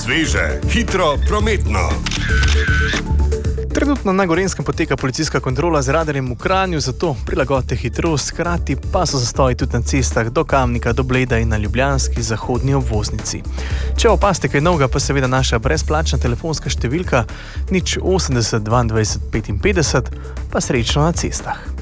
Sveže, hitro, prometno. Trenutno na Gorenjskem poteka policijska kontrola z radarjem v Kranju, zato prilagodite hitrost, hkrati pa so zastoji tudi na cestah do Kamnika, do Bleda in na ljubljanski zahodni obvoznici. Če opazite kaj novega, pa seveda naša brezplačna telefonska številka 080 22 55, pa srečno na cestah.